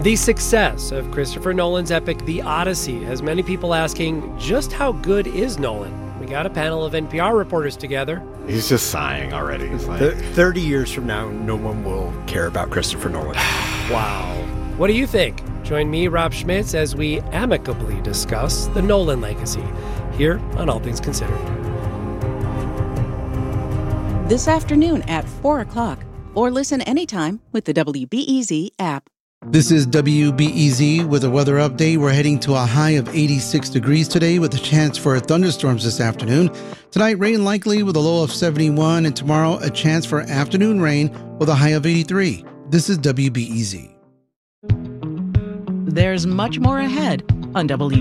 The success of Christopher Nolan's epic The Odyssey has many people asking, just how good is Nolan? We got a panel of NPR reporters together. He's just sighing already. He's like, 30 years from now, no one will care about Christopher Nolan. Wow. What do you think? Join me, Rob Schmitz, as we amicably discuss the Nolan legacy here on All Things Considered. This afternoon at 4 o'clock, or listen anytime with the WBEZ app. This is WBEZ with a weather update. We're heading to a high of 86 degrees today with a chance for thunderstorms this afternoon. Tonight, rain likely with a low of 71, and tomorrow, a chance for afternoon rain with a high of 83. This is WBEZ. There's much more ahead on WBEZ.